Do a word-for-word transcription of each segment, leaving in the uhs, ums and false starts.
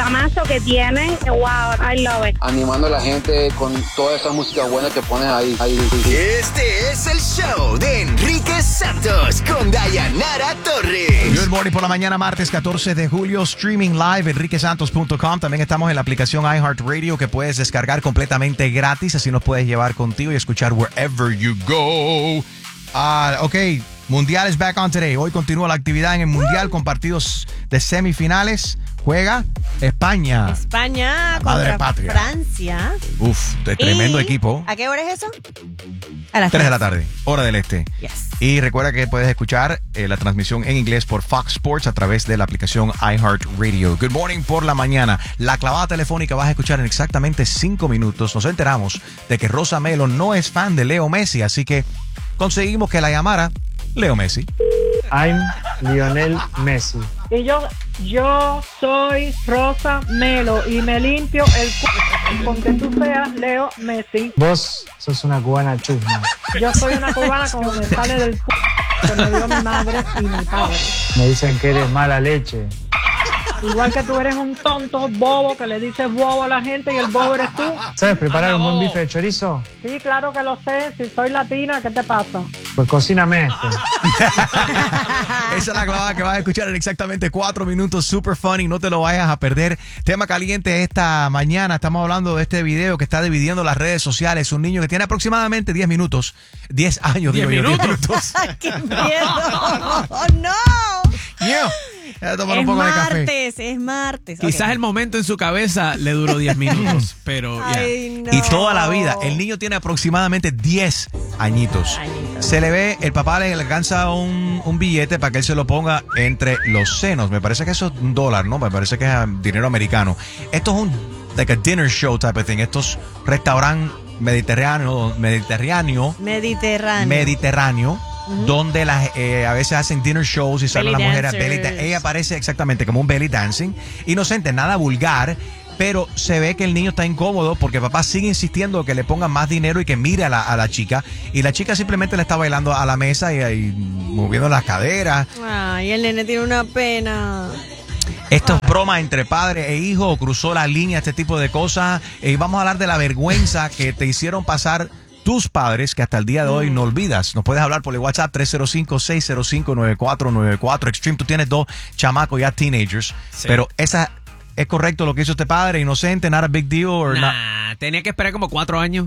programazo que tienen. Wow, I love it. Animando a la gente con toda esa música buena que pones ahí. ahí. Este es el show de Enrique Santos con Dayanara Torres. Good morning por la mañana, martes catorce de julio, streaming live, enrique santos punto com. También estamos en la aplicación iHeartRadio que puedes descargar completamente gratis, así nos puedes llevar contigo y escuchar wherever you go. Uh, ok, Mundial is back on today. Hoy continúa la actividad en el Mundial con partidos de semifinales. Juega España. España Madre contra patria. Francia. Uf, de tremendo ¿Y equipo. a qué hora es eso? A las tres de la tarde, hora del este. Yes. Y recuerda que puedes escuchar eh, la transmisión en inglés por Fox Sports a través de la aplicación iHeartRadio. Good morning por la mañana. La clavada telefónica vas a escuchar en exactamente cinco minutos. Nos enteramos de que Rosa Melo no es fan de Leo Messi, así que conseguimos que la llamara Leo Messi. I'm Lionel Messi. Y yo, yo soy Rosa Melo y me limpio el c... con que tú seas Leo Messi. Vos sos una cubana chusma. Yo soy una cubana como me sale del c... que me dio mi madre y mi padre. Me dicen que eres mala leche. Igual que tú eres un tonto bobo que le dices bobo a la gente y el bobo eres tú. ¿Sabes preparar un buen bife de chorizo? Sí, claro que lo sé. Si soy latina, ¿qué te pasa? Pues cocíname este. Esa es la clavada que vas a escuchar en exactamente cuatro minutos. Super funny, no te lo vayas a perder. Tema caliente esta mañana. Estamos hablando de este video que está dividiendo las redes sociales. Un niño que tiene aproximadamente diez minutos. diez años, digo yo. diez minutos. ¡Qué miedo! ¡Oh, no! Yeah. Voy a tomar Es un poco de café. martes, es martes. Quizás Ok. el momento en su cabeza le duró diez minutos, pero ya. Ay, no. Y toda la vida. El niño tiene aproximadamente diez añitos. Añitos. Se le ve, el papá le alcanza un, un billete para que él se lo ponga entre los senos. Me parece que eso es un dólar, ¿no? Me parece que es dinero americano. Esto es un, like a dinner show type of thing. Estos restaurantes mediterráneos, mediterráneo, Mediterráneo. mediterráneo, donde las, eh, a veces hacen dinner shows y salen Belly las mujeres. dancers. Belly da- ella aparece exactamente como un belly dancing. Inocente, nada vulgar. Pero se ve que el niño está incómodo porque papá sigue insistiendo que le pongan más dinero y que mire a la, a la chica. Y la chica simplemente le está bailando a la mesa y, y moviendo las caderas. Ay, el nene tiene una pena. Esto es broma entre padre e hijo, cruzó la línea, este tipo de cosas. Y vamos a hablar de la vergüenza que te hicieron pasar tus padres, que hasta el día de hoy no olvidas. Nos puedes hablar por el WhatsApp tres cero cinco, seis cero cinco, nueve cuatro nueve cuatro. Extreme, tú tienes dos chamacos ya teenagers, Sí. pero esa es correcto lo que hizo este padre, inocente, not a big deal or not. Nah, tenía que esperar como cuatro años.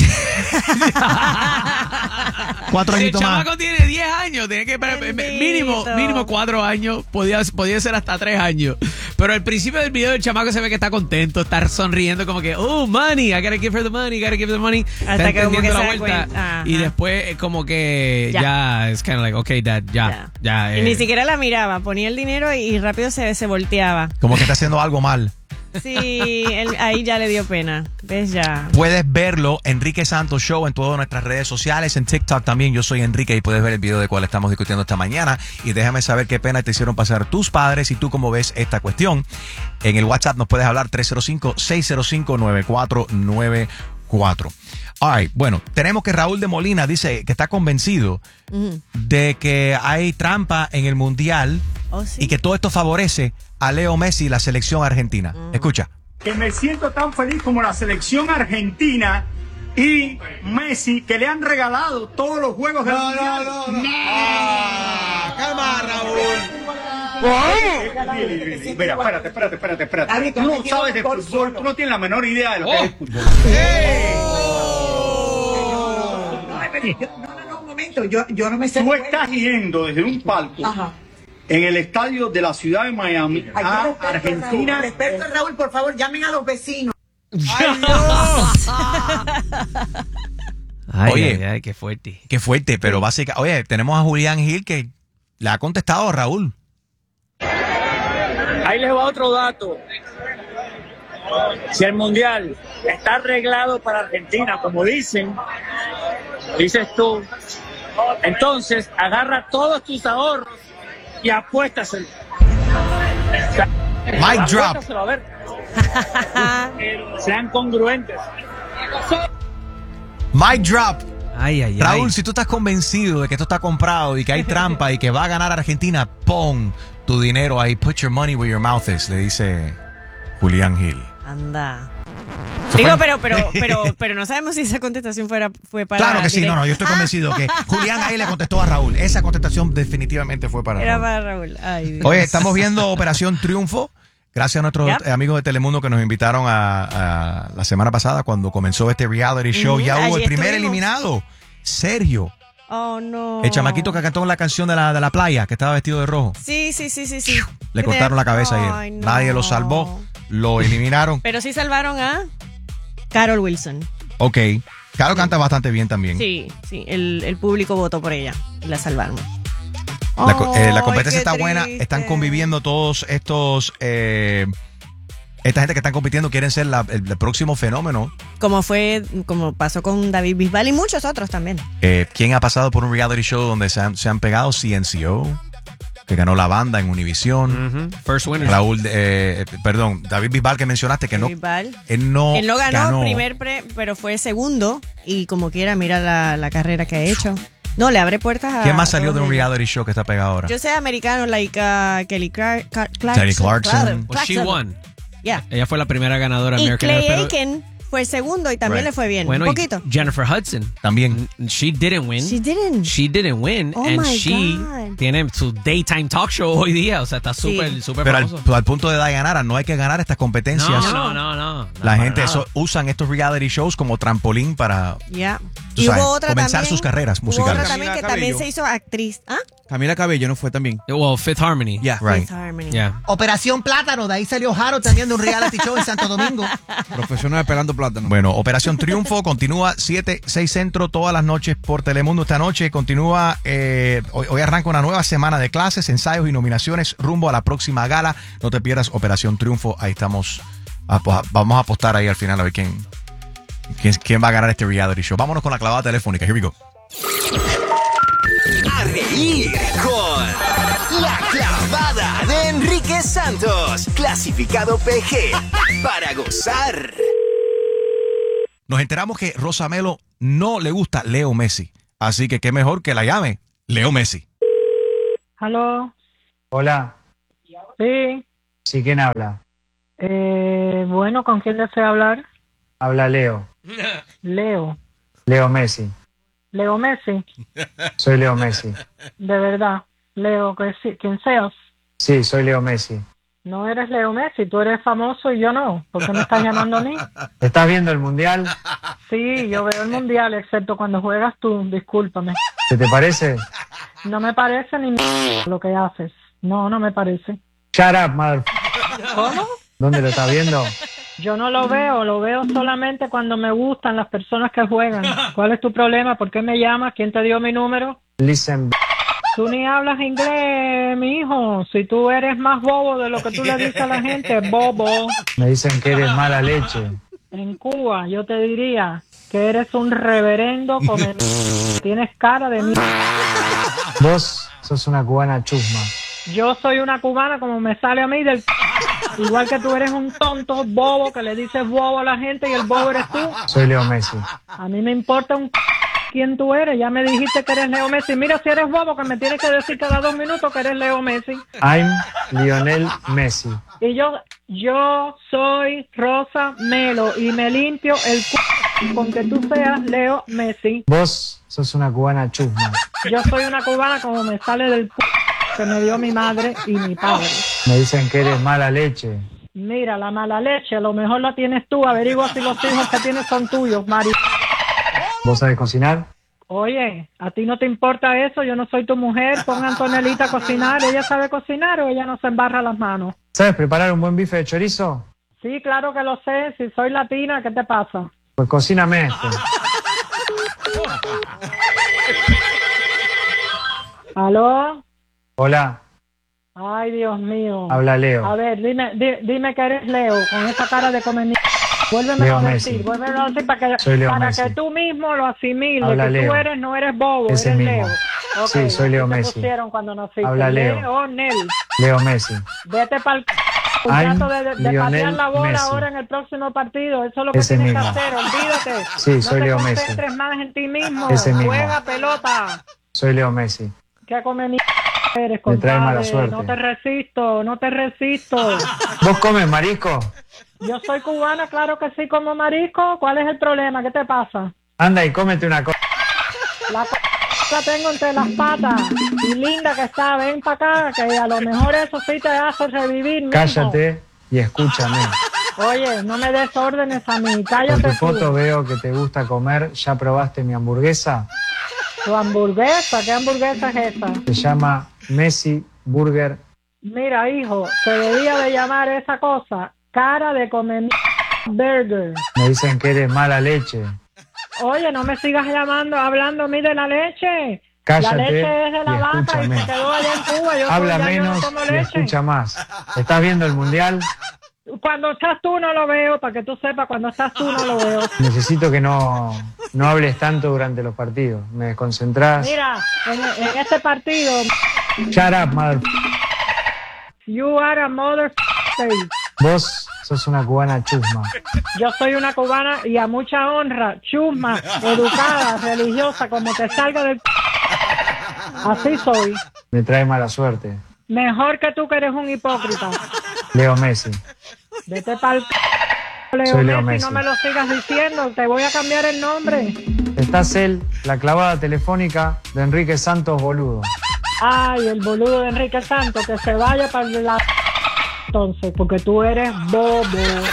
Cuatro El añitos más. chamaco tiene diez años, tiene que esperar Bendito. mínimo, mínimo cuatro años, podía, podía ser hasta tres años. Pero al principio del video el chamaco se ve que está contento, está sonriendo como que, oh, money, I gotta give her the money, I gotta give her the money. Hasta Está que como que entendiendo se la da vuelta. cuenta. Ajá. Y después eh, como que Ya. ya, es kind of like, okay, dad, ya, ya. Y eh. ni siquiera la miraba, ponía el dinero y rápido se, se volteaba. Como que está haciendo algo mal. Sí, él- ahí ya le dio pena. ¿Ves ya? Puedes verlo, Enrique Santos Show, en todas nuestras redes sociales, en TikTok también. Yo soy Enrique y puedes ver el video de cual estamos discutiendo esta mañana. Y déjame saber qué pena te hicieron pasar tus padres y tú cómo ves esta cuestión. En el WhatsApp nos puedes hablar tres cero cinco, seis cero cinco, nueve cuatro nueve cuatro. All right, bueno, tenemos que Raúl de Molina dice que está convencido de que hay trampa en el Mundial Oh, sí. y que todo esto favorece a Leo Messi y la selección argentina. Escucha. Que me siento tan feliz como la selección argentina y Messi, que le han regalado todos los juegos del Mundial. No, no, no. ¡Calma, Raúl! Mira, espérate, espérate, espérate, espérate. Tú no sabes de fútbol, tú no tienes la menor idea de lo que es el fútbol. No, no, no, un momento, yo, yo no me sé. Tú estás yendo desde un palco Ajá. en el estadio de la ciudad de Miami Aquí a respeto, Argentina. Raúl, respeto, Raúl, por favor, llamen a los vecinos. Ay, Oye. ay, ay, qué fuerte. Qué fuerte, pero básicamente, oye, tenemos a Julián Gil que le ha contestado a Raúl. Ahí les va otro dato. Si el Mundial está arreglado para Argentina, como dicen, dices tú, entonces agarra todos tus ahorros y apuéstaselo. Mic drop. Apuéstaselo, a ver. Sean congruentes. Mic drop. Ay, ay, Raúl, ay. si tú estás convencido de que esto está comprado y que hay trampa y que va a ganar Argentina, pon tu dinero ahí. Put your money where your mouth is, le dice Julián Gil. Anda. ¿Se Digo, fue? pero, pero, pero, pero no sabemos si esa contestación fuera, fue para. Claro que sí, directo. no, no, yo estoy convencido que Julián ahí le contestó a Raúl. Esa contestación definitivamente fue para Era Raúl. para Raúl. Ay, Dios. Oye, estamos viendo Operación Triunfo. Gracias a nuestros Yep. eh, amigos de Telemundo que nos invitaron a, a la semana pasada cuando comenzó este reality show. Ujú, Ya hubo el allí primer estuvimos. eliminado, Sergio, Oh, no. el chamaquito que cantó la canción de la, de la playa, que estaba vestido de rojo. Sí, sí, sí, sí, sí. Le cortaron la cabeza Ay, ayer. no. Nadie lo salvó, lo eliminaron. Pero sí salvaron a Carol Wilson. Ok, Caro canta bastante bien también. Sí, sí. El, el público votó por ella y la salvaron. La, co- eh, la Ay, competencia qué está buena. triste. Están conviviendo todos estos. eh, esta gente que están compitiendo quieren ser la- el, el próximo fenómeno. Como fue, como pasó con David Bisbal y muchos otros también. Eh, ¿Quién ha pasado por un reality show donde se han, se han pegado? C N C O, que ganó la banda en Univision. First winner. Raúl, eh, perdón, David Bisbal que mencionaste que no. Bisbal. Él no, Él no ganó, primer pre, pero fue segundo. Y como quiera, mira la, la carrera que ha hecho. No, le abre puertas a. ¿Quién más a salió de todos un ellos. reality show que está pegado ahora? Yo sé americano, like uh, Kelly Clar- Clar- Clarkson. Kelly Clarkson. Well, she won. Yeah. Ella fue la primera ganadora Y American Clay Idol, pero- Aiken fue segundo y también Right. le fue bien. Bueno, un y poquito. Jennifer Hudson. También. She didn't win. She didn't. She didn't win. Oh and my she God. tiene su daytime talk show hoy día. O sea, está Sí. súper, súper Pero al, famoso. al punto de Dayanara, no hay que ganar estas competencias. No, no, no, no. La No, gente para eso, nada. usan estos reality shows como trampolín para Ya. tú Y sabes, hubo otra comenzar también, sus carreras Hubo musicales. otra también que Camila también Cabello. se hizo actriz. ¿Ah? Camila Cabello no fue también. Well, Fifth Harmony. Ya. Right. Fifth Harmony. Yeah. Operación Plátano, de ahí salió Jaro también de un reality show en Santo Domingo. Profesional pelando plátano. Bueno, Operación Triunfo continúa siete, seis Centro todas las noches por Telemundo. Esta noche continúa, eh, hoy, hoy arranca una nueva semana de clases, ensayos y nominaciones rumbo a la próxima gala. No te pierdas Operación Triunfo. Ahí estamos, a- a- vamos a apostar ahí al final a ver quién, quién, quién va a ganar este reality show. Vámonos con la clavada telefónica. Here we go. A reír con La Clavada de Enrique Santos. Clasificado P G. Para gozar. Nos enteramos que Rosamelo no le gusta Leo Messi. Así que qué mejor que la llame Leo Messi. ¿Aló? Hola. Sí. Sí, ¿quién habla? Eh, bueno, ¿con quién desea hablar? Habla Leo. Leo. Leo Messi. Leo Messi. Soy Leo Messi. De verdad. Leo, que sí, quien seas. Sí, soy Leo Messi. No eres Leo Messi, tú eres famoso y yo no. ¿Por qué me estás llamando a mí? ¿Estás viendo el mundial? Sí, yo veo el mundial, excepto cuando juegas tú, discúlpame. ¿Qué te parece? No me parece ni m- lo que haces. No, no me parece. Shut up, mother. ¿Cómo? ¿Dónde lo estás viendo? Yo no lo veo, lo veo solamente cuando me gustan las personas que juegan. ¿Cuál es tu problema? ¿Por qué me llamas? ¿Quién te dio mi número? Listen. Tú ni hablas inglés, mi hijo. Si tú eres más bobo de lo que tú le dices a la gente, bobo. Me dicen que eres mala leche. En Cuba, yo te diría que eres un reverendo come... Tienes cara de mí. Vos sos una cubana chusma. Yo soy una cubana como me sale a mí del... Igual que tú eres un tonto bobo que le dices bobo a la gente y el bobo eres tú. Soy Leo Messi. A mí me importa un... quién tú eres. Ya me dijiste que eres Leo Messi. Mira, si eres bobo, que me tienes que decir cada dos minutos que eres Leo Messi. I'm Lionel Messi. Y yo, yo soy Rosa Melo y me limpio el c... con que tú seas Leo Messi. Vos sos una cubana chusma. Yo soy una cubana como me sale del c... que me dio mi madre y mi padre. Me dicen que eres mala leche. Mira, la mala leche, a lo mejor la tienes tú. Averigua si los hijos que tienes son tuyos, Mari. ¿Vos sabés cocinar? Oye, ¿a ti no te importa eso? Yo no soy tu mujer. Pon a Antonelita a cocinar. ¿Ella sabe cocinar o ella no se embarra las manos? ¿Sabes preparar un buen bife de chorizo? Sí, claro que lo sé. Si soy latina, ¿qué te pasa? Pues cocíname este. ¿Aló? Hola, Ay, Dios mío. habla Leo. A ver, dime, di- dime que eres Leo, con esa cara de comer. Vuélveme Leo a Messi. decir, vuélveme a decir para que, Soy Leo para Messi. que tú mismo lo asimiles, Habla que Leo. tú eres, no eres bobo, Ese eres mismo. Leo. Ok, Sí, soy Leo así te Messi. pusieron cuando naciste. Habla Leo. Leonel. Leo Messi. Vete para el I'm trato de, de, de Lionel patear la bola Messi. ahora en el próximo partido. Eso es lo que Ese tienes mismo. que hacer, olvídate. Sí, no soy te Leo Messi. concentres más en ti mismo. Ese mismo. Juega pelota. Soy Leo Messi. ¿Qué come mi... eres, Me trae mala compadre. suerte. No te resisto, no te resisto. ¿Vos comes marisco? Yo soy cubana, claro que sí, como marisco. ¿Cuál es el problema? ¿Qué te pasa? Anda y cómete una cosa. La co- la tengo entre las patas. Y linda que está, ven para acá, que a lo mejor eso sí te hace revivir. mijo. Cállate y escúchame. Oye, no me des órdenes a mí, Por cállate tu tú. foto veo que te gusta comer. ¿Ya probaste mi hamburguesa? Tu hamburguesa, ¿qué hamburguesa es esa? Se llama Messi Burger. Mira, hijo, se debía de llamar esa cosa cara de comer burger. Me dicen que eres mala leche. Oye, no me sigas llamando, hablando a mí de la leche. Cállate La leche es de la y vaca y escúchame. se quedó allá en Cuba. Yo Habla soy- ya yo no menos tomo y leche. escucha más. ¿Estás viendo el mundial? Cuando estás tú no lo veo, para que tú sepas, cuando estás tú no lo veo. Necesito que no, no hables tanto durante los partidos. Me desconcentrás. Mira, en, en este partido, Shut up, mother. you are a mother face. Vos sos una cubana chusma. Yo soy una cubana y a mucha honra, chusma, educada, religiosa, como te salga del... Así soy. Me trae mala suerte. Mejor que tú que eres un hipócrita. Leo Messi. Vete pa'l... Leo Soy Leo Messi, Messi. no me lo sigas diciendo, te voy a cambiar el nombre. Estás él, la clavada telefónica de Enrique Santos, boludo. Ay, el boludo de Enrique Santos, que se vaya para la... Entonces, porque tú eres bobo.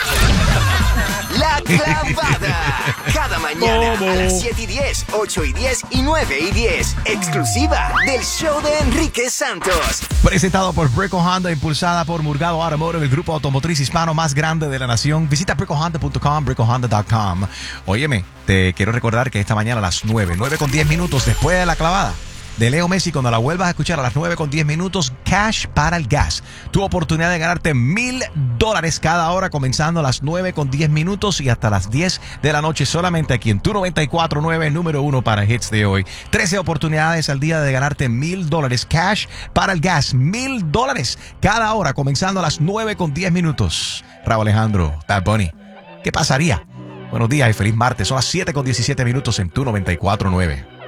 La clavada. Cada mañana a las siete y diez, ocho y diez y nueve y diez. Exclusiva del show de Enrique Santos. Presentado por Brico Honda, impulsada por Murgado Automotive, el grupo automotriz hispano más grande de la nación. Visita brico honda punto com, brico honda punto com. Óyeme, te quiero recordar que esta mañana a las nueve, nueve con diez minutos después de la clavada de Leo Messi, cuando la vuelvas a escuchar a las nueve con diez minutos, cash para el gas. Tu oportunidad de ganarte mil dólares cada hora, comenzando a las nueve con diez minutos y hasta las diez de la noche, solamente aquí en tu noventa y cuatro punto nueve, número uno para hits de hoy. trece oportunidades al día de ganarte mil dólares cash para el gas. Mil dólares cada hora, comenzando a las nueve con diez minutos. Raúl Alejandro, Bad Bunny. ¿Qué pasaría? Buenos días y feliz martes. Son las siete con diecisiete minutos en tu noventa y cuatro punto nueve.